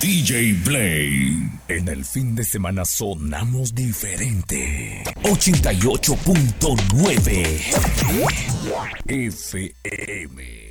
DJ Blade. En el fin de semana sonamos diferente. 88.9 FM.